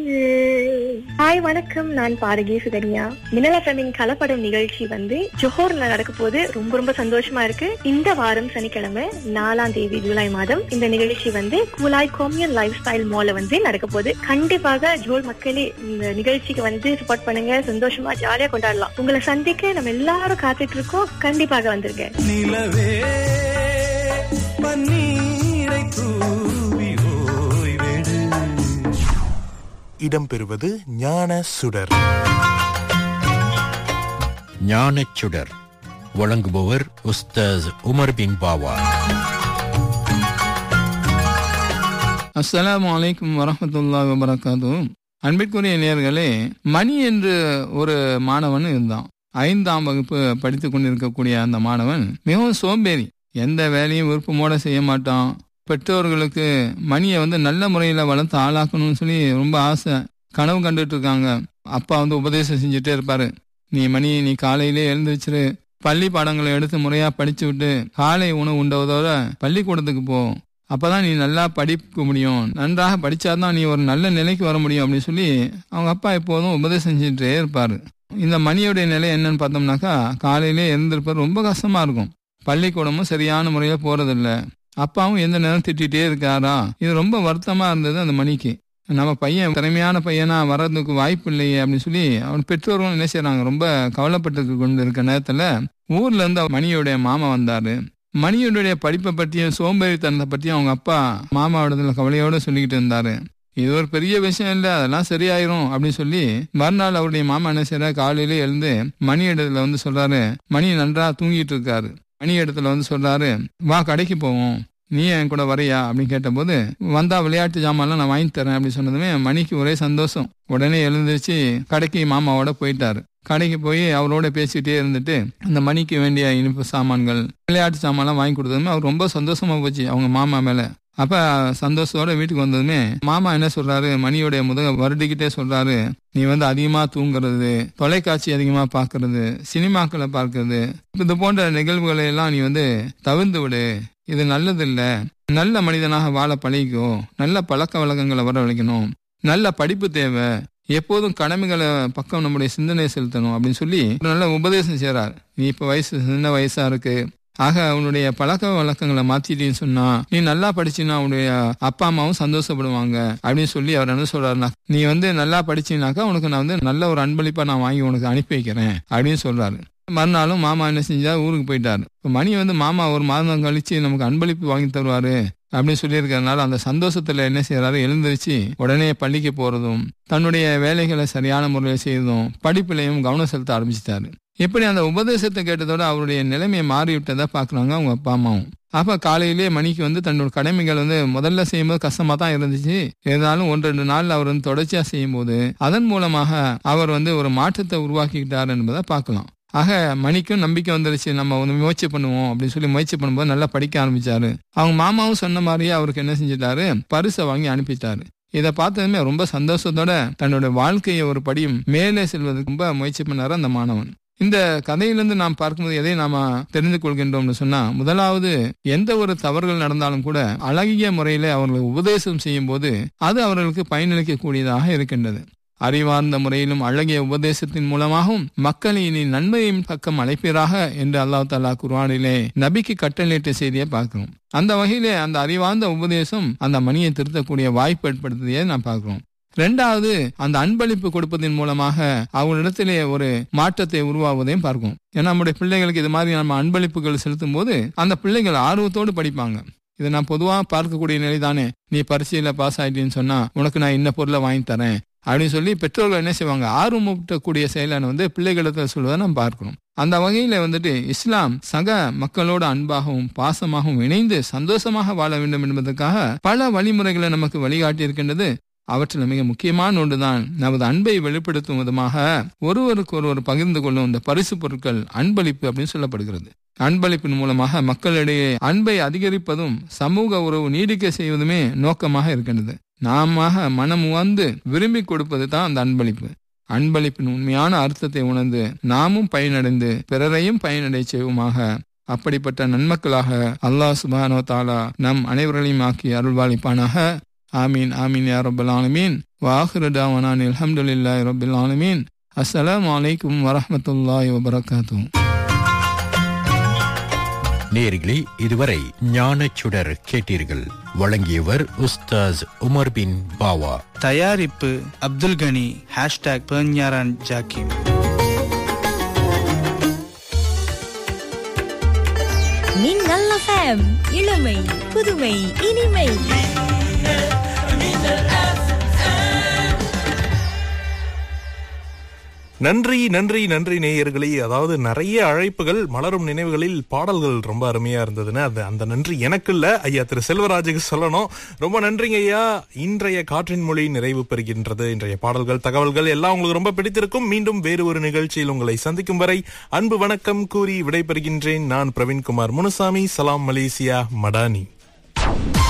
Hi வணக்கம், நான் பாரகி சுகன்யா. மின்னல் எஃப்எம்மின் கலப்படம் நிகழ்ச்சி ஜோஹர்ல நடக்க போது ரொம்ப ரொம்ப சந்தோஷமா இருக்கு. இந்த வாரம் சனிக்கிழமை 4ஆம் தேதி ஜூலை மாதம் இந்த நிகழ்ச்சி கூலாய் கோமியன் லைஃப் ஸ்டைல் மால்ல நடக்க போது. கண்டிப்பாக ஜோல் மக்களே இந்த நிகழ்ச்சிக்கு சப்போர்ட் பண்ணுங்க. சந்தோஷமா ஜாலியா கொண்டாடலாம். உங்களை சந்திக்க நம்ம எல்லாரும் காத்துட்டு இருக்கோம். கண்டிப்பாக வந்துருங்க. இடம்பெறுவது ஞான சுடர். ஞான சுடர் வழங்குபவர் உஸ்தாஸ் உமர் பின் பாவா. அஸ்ஸலாமு அலைக்கும் வரஹ்மத்துல்லாஹி வபரகாத்துஹு. அன்பிற்குரிய நேயர்களே, மணி என்று ஒரு மாணவன் இருந்தான். 5ஆம் வகுப்பு படித்துக் கொண்டிருக்கக்கூடிய அந்த மாணவன் மிகவும் சோம்பேறி. எந்த வேலையும் விருப்பமோட செய்ய மாட்டான். பெற்றோர்களுக்கு மணியை நல்ல முறையில் வளர்த்து ஆளாக்கணும்னு சொல்லி ரொம்ப ஆசை, கனவு கண்டுட்டு இருக்காங்க. அப்பா உபதேசம் செஞ்சுட்டே இருப்பாரு. நீ காலையிலே எழுந்திருச்சிரு, பள்ளி பாடங்களை எடுத்து முறையா படிச்சு விட்டு காலை உணவு உண்டவதோட பள்ளிக்கூடத்துக்கு போ. அப்பதான் நீ நல்லா படிக்க முடியும். நன்றாக படிச்சாதான் நீ ஒரு நல்ல நிலைக்கு வர முடியும் அப்படின்னு சொல்லி அவங்க அப்பா எப்போதும் உபதேசம் செஞ்சுட்டே இருப்பாரு. இந்த மணியுடைய நிலை என்னன்னு பார்த்தோம்னாக்கா, காலையிலே எழுந்திருப்பாரு, ரொம்ப கஷ்டமா இருக்கும். பள்ளிக்கூடமும் சரியான முறையில போறதில்ல. அப்பாவும் எந்த நேரம் திட்டிகிட்டே இருக்காரா. இது ரொம்ப வருத்தமா இருந்தது அந்த மணிக்கு. நம்ம பையன் திறமையான பையனா வர்றதுக்கு வாய்ப்பு இல்லையே அப்படின்னு சொல்லி அவன் பெற்றோர்களும் என்ன செய்யறாங்க, ரொம்ப கவலைப்பட்டு கொண்டு இருக்க நேரத்துல ஊர்ல இருந்து மணியுடைய மாமா வந்தாரு. மணியுடைய படிப்பை பற்றியும் சோம்பேறித்தனத்தை பற்றியும் அவங்க அப்பா மாமாவிடத்துல கவலையோட சொல்லிக்கிட்டு இருந்தாரு. இது ஒரு பெரிய விஷயம் இல்லை, அதெல்லாம் சரியாயிரும் அப்படின்னு சொல்லி மறுநாள் அவருடைய மாமா என்ன செய்யறாரு, காலையிலே எழுந்து மணி இடத்துல சொல்றாரு, மணி நன்றா தூங்கிட்டு இருக்காரு. மணி இடத்துல சொல்றாரு, வா கடைக்கு போவோம், நீ என் கூட வரையா அப்படின்னு கேட்டபோது, வந்தா விளையாட்டு ஜாமான்லாம் நான் வாங்கி தரேன் அப்படின்னு சொன்னதுமே மணிக்கு ஒரே சந்தோஷம். உடனே எழுந்திருச்சு கடைக்கு மாமாவோட போயிட்டாரு. கடைக்கு போய் அவரோட பேசிட்டே இருந்துட்டு அந்த மணிக்கு வேண்டிய இனிப்பு சாமான்கள், விளையாட்டு சாமான்லாம் வாங்கி கொடுத்ததுமே அவர் ரொம்ப சந்தோஷமா போச்சு அவங்க மாமா மேல. அப்ப சந்தோஷத்தோட வீட்டுக்கு வந்ததுமே மாமா என்ன சொல்றாரு, மணியோடைய முதுக வருடிக்கிட்டே சொல்றாரு, நீ அதிகமா தூங்குறது, தொலைக்காட்சி அதிகமா பாக்குறது, சினிமாக்களை பார்க்கறது, இது போன்ற நிகழ்வுகளை எல்லாம் நீ தவிர்த்து விடு. இது நல்லது இல்ல. நல்ல மனிதனாக வாழ பழகிக்கோ. நல்ல பழக்க வழக்கங்களை வரவழைக்கணும். நல்ல படிப்பு தேவை. எப்போதும் கடமைகளை பக்கம் நம்முடைய சிந்தனையை செலுத்தணும் அப்படின்னு சொல்லி நல்ல உபதேசம் செய்றார். நீ இப்ப சின்ன வயசா இருக்கு, ஆக உன்னுடைய பழக்க வழக்கங்களை மாத்திட்டேன்னு சொன்னா நீ நல்லா படிச்சின்னா உன்னுடைய அப்பா அம்மாவும் சந்தோஷப்படுவாங்க அப்படின்னு சொல்லி அவர் என்ன சொல்றாருன்னா, நீ நல்லா படிச்சினாக்கா உனக்கு நான் நல்ல ஒரு அன்பளிப்பா நான் வாங்கி உனக்கு அனுப்பி வைக்கிறேன் அப்படின்னு சொல்றாரு. மறுநாளும் மாமா என்ன செஞ்சா ஊருக்கு போயிட்டாரு. மணி மாமா ஒரு மாதம் கழிச்சு நமக்கு அன்பளிப்பு வாங்கி தருவாரு அப்படின்னு சொல்லியிருக்கிறதுனால அந்த சந்தோஷத்துல என்ன செய்யறாரு, எழுந்திருச்சு உடனே பள்ளிக்கு போறதும் தன்னுடைய வேலைகளை சரியான முறையில் செய்யறதும் படிப்பிலையும் கவனம் செலுத்த ஆரம்பிச்சிட்டாரு. இப்படி அந்த உபதேசத்தை கேட்டதோட அவருடைய நிலைமையை மாறிவிட்டதா பாக்குறாங்க அவங்க அப்பா அம்மாவும். அப்ப காலையிலேயே மணிக்கு தன்னோட கடமைகள் முதல்ல செய்யும்போது கஷ்டமா தான் இருந்துச்சு. இருந்தாலும் 1-2 நாள் அவர் தொடர்ச்சியா செய்யும் போது அதன் மூலமாக அவர் ஒரு மாற்றத்தை உருவாக்கிக்கிட்டார் என்பதை பார்க்கலாம். ஆக மணிக்கும் நம்பிக்கை வந்துருச்சு, நம்ம முயற்சி பண்ணுவோம் அப்படின்னு சொல்லி முயற்சி பண்ணும்போது நல்லா படிக்க ஆரம்பிச்சாரு. அவங்க மாமாவும் சொன்ன மாதிரியே அவருக்கு என்ன செஞ்சிட்டாரு, பரிசை வாங்கி அனுப்பிட்டாரு. இதை பார்த்ததுமே ரொம்ப சந்தோஷத்தோட தன்னோட வாழ்க்கையை ஒரு படியும் மேலே செல்வதற்கு ரொம்ப முயற்சி பண்ணாரு அந்த மாணவன். இந்த கதையிலிருந்து நாம் பார்க்கும்போது எதை நாம தெரிந்து கொள்கின்றோம்னு சொன்னா, முதலாவது எந்த ஒரு தவறுகள் நடந்தாலும் கூட அழகிய முறையில அவர்களுக்கு உபதேசம் செய்யும் போது அது அவர்களுக்கு பயனளிக்க கூடியதாக இருக்கின்றது. அறிவார்ந்த முறையிலும் அழகிய உபதேசத்தின் மூலமாகவும் மக்களை இனி நன்மையின் பக்கம் அழைப்பீராக என்று அல்லாஹ் தஆலா குர்ஆனிலே நபிக்கு கட்டளையிட்ட செய்தியை பார்க்கிறோம். அந்த வகையிலே அந்த அறிவார்ந்த உபதேசம் அந்த மணியை திருத்தக்கூடிய வாய்ப்பு ஏற்படுத்தியதை நாம் பார்க்கிறோம். 2வது, அந்த அன்பளிப்பு கொடுப்பதன் மூலமாக அவங்களிடத்திலே ஒரு மாற்றத்தை உருவாவதையும் பார்க்கும். ஏன்னா நம்முடைய பிள்ளைகளுக்கு இது மாதிரி நம்ம அன்பளிப்புகள் செலுத்தும் போது அந்த பிள்ளைகள் ஆர்வத்தோடு படிப்பாங்க. இதை நான் பொதுவாக பார்க்கக்கூடிய நிலைதானே. நீ பரீட்சையில பாஸ் ஆயிட்டேன்னு சொன்னா உனக்கு நான் இன்ன பொருளை வாங்கி தரேன் அப்படின்னு சொல்லி பெற்றோர்கள் என்ன செய்வாங்க, ஆர்வமூட்டக்கூடிய செயலான பிள்ளைகளிடத்துல சொல்வதை நம்ம பார்க்கணும். அந்த வகையில இஸ்லாம் சக மக்களோட அன்பாகவும் பாசமாகவும் இணைந்து சந்தோஷமாக வாழ வேண்டும் என்பதற்காக பல வழிமுறைகளை நமக்கு வழிகாட்டி இருக்கின்றது. அவற்றில் மிக முக்கியமான ஒன்றுதான் நமது அன்பை வெளிப்படுத்தும் விதமாக ஒருவருக்கு ஒருவர் பகிர்ந்து கொள்ளும் இந்த பரிசு பொருட்கள், அன்பளிப்பு அப்படின்னு சொல்லப்படுகிறது. அன்பளிப்பின் மூலமாக மக்களிடையே அன்பை அதிகரிப்பதும் சமூக உறவு நீடிக்க செய்வதுமே நோக்கமாக இருக்கின்றது. நாம மனம் உணர்ந்து விரும்பி கொடுப்பது தான் அந்த அன்பளிப்பு. அன்பளிப்பின் உண்மையான அர்த்தத்தை உணர்ந்து நாமும் பயனடைந்து பிறரையும் பயனடை செய்வோமாக. அப்படிப்பட்ட நன்மக்களாக அல்லாஹ் சுப்ஹானஹு வ தஆலா நம் அனைவர்களையும் ஆக்கி அருள்வாளிப்பானாக. ஆமீன் ஆமீன் யா ரப்பல் ஆலமீன். வாஹிரு தாவானா அல்ஹம்துலில்லாஹி ரப்பில் ஆலமீன். அஸ்ஸலாமு அலைக்கும் வரஹ்மத்துல்லாஹி வபரகாத்துஹு. நேயர்களே, இதுவரை ஞானச்சுடர் கேட்டீர்கள். வழங்கியவர் உஸ்தாஸ் உமர் பின் பாவா. தயாரிப்பு அப்துல் கனி. #பெர்ஞாரான் ஜாக்கிம். மின்னல் எஃப்எம், இளமை புதுமை இனிமை. நன்றி நன்றி நன்றி நேயர்களே. அதாவது நிறைய அழைப்புகள், மலரும் நினைவுகளில் பாடல்கள் ரொம்ப அருமையா இருந்ததுன்னு அந்த நன்றி எனக்கு இல்ல, ஐயா திரு செல்வராஜுக்கு சொல்லணும். ரொம்ப நன்றிங்க ஐயா. இன்றைய காற்றின் மொழி நிறைவு பெறுகின்றது. இன்றைய பாடல்கள், தகவல்கள் எல்லாம் உங்களுக்கு ரொம்ப பிடித்திருக்கும். மீண்டும் வேறு ஒரு நிகழ்ச்சியில் உங்களை சந்திக்கும் வரை அன்பு வணக்கம் கூறி விடைபெறுகின்றேன். நான் பிரவீன்குமார் முனுசாமி. சலாம் மலேசியா மடானி.